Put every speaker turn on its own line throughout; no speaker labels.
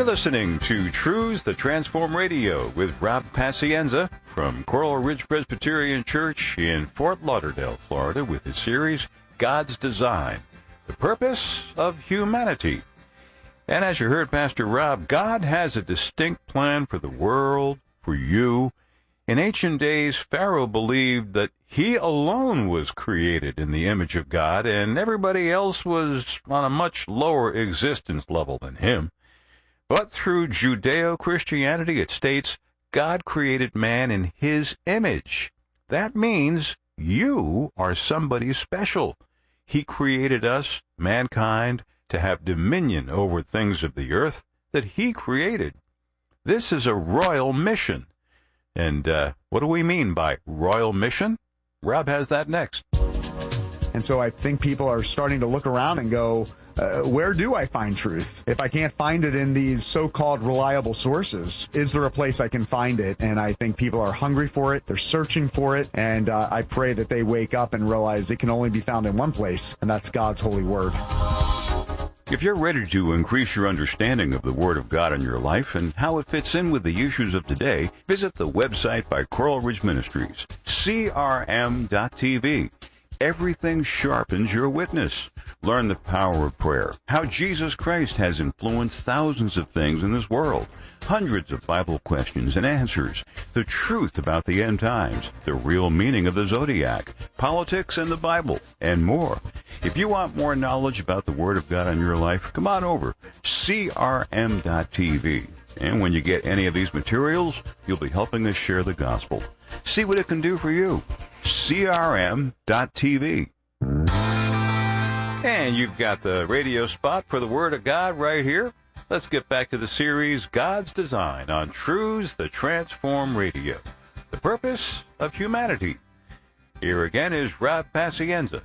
You're listening to Truths That Transform Radio with Rob Pacienza from Coral Ridge Presbyterian Church in Fort Lauderdale, Florida, with his series, God's Design, the Purpose of Humanity. And as you heard Pastor Rob, God has a distinct plan for the world, for you. In ancient days, Pharaoh believed that he alone was created in the image of God, and everybody else was on a much lower existence level than him. But through Judeo-Christianity, it states, God created man in his image. That means you are somebody special. He created us, mankind, to have dominion over things of the earth that he created. This is a royal mission. And what do we mean by royal mission? Rob has that next.
And so I think people are starting to look around and go, where do I find truth? If I can't find it in these so-called reliable sources, is there a place I can find it? And I think people are hungry for it. They're searching for it. And I pray that they wake up and realize it can only be found in one place, and that's God's holy word.
If you're ready to increase your understanding of the Word of God in your life and how it fits in with the issues of today, visit the website by Coral Ridge Ministries, crm.tv. Everything sharpens your witness. Learn the power of prayer, how Jesus Christ has influenced thousands of things in this world, hundreds of Bible questions and answers, the truth about the end times, the real meaning of the zodiac, politics and the Bible, and more. If you want more knowledge about the Word of God in your life, come on over, crm.tv. And when you get any of these materials, you'll be helping us share the gospel. See what it can do for you. crm.tv. And you've got the radio spot for the Word of God right here. Let's get back to the series, God's Design, on Truths That Transform Radio, the Purpose of Humanity. Here again is Rob Pacienza.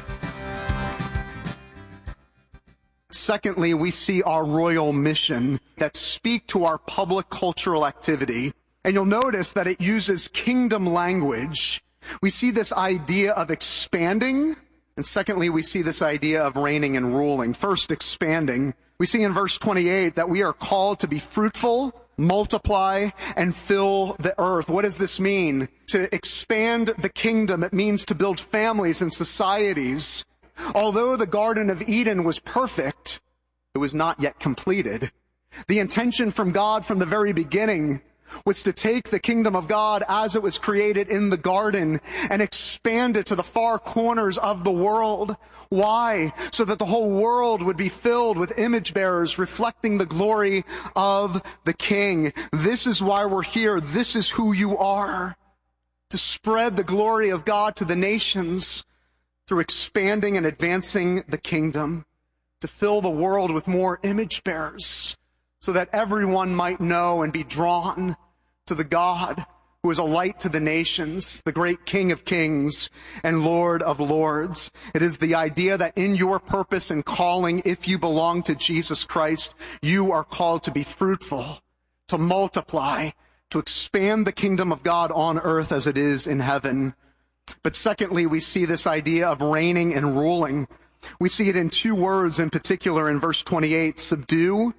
Secondly, we see our royal mission that speak to our public cultural activity. And you'll notice that it uses kingdom language. We see this idea of expanding. And secondly, we see this idea of reigning and ruling. First, expanding. We see in verse 28 that we are called to be fruitful, multiply, and fill the earth. What does this mean? To expand the kingdom, it means to build families and societies. Although the Garden of Eden was perfect, it was not yet completed. The intention from God from the very beginning was to take the kingdom of God as it was created in the garden and expand it to the far corners of the world. Why? So that the whole world would be filled with image bearers reflecting the glory of the King. This is why we're here. This is who you are. To spread the glory of God to the nations through expanding and advancing the kingdom, to fill the world with more image bearers, so that everyone might know and be drawn to the God who is a light to the nations, the great King of kings and Lord of lords. It is the idea that in your purpose and calling, if you belong to Jesus Christ, you are called to be fruitful, to multiply, to expand the kingdom of God on earth as it is in heaven. But secondly, we see this idea of reigning and ruling. We see it in two words in particular in verse 28, subdue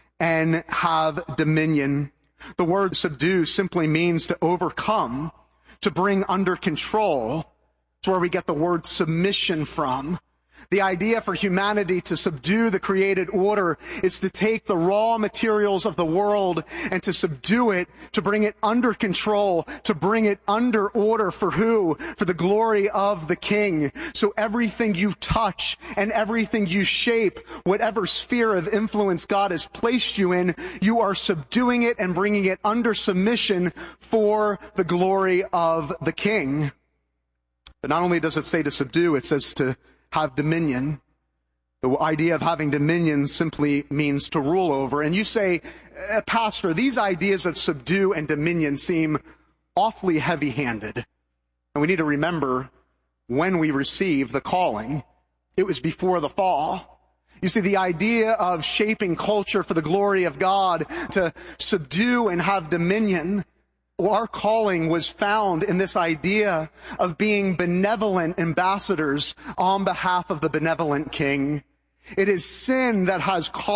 and have dominion. The word subdue simply means to overcome, to bring under control. It's where we get the word submission from. The idea for humanity to subdue the created order is to take the raw materials of the world and to subdue it, to bring it under control, to bring it under order for who? For the glory of the King. So everything you touch and everything you shape, whatever sphere of influence God has placed you in, you are subduing it and bringing it under submission for the glory of the King. But not only does it say to subdue, it says to have dominion. The idea of having dominion simply means to rule over. And you say, Pastor, these ideas of subdue and dominion seem awfully heavy-handed. And we need to remember when we receive the calling, it was before the fall. You see, the idea of shaping culture for the glory of God, to subdue and have dominion, our calling was found in this idea of being benevolent ambassadors on behalf of the benevolent King. It is sin that has caused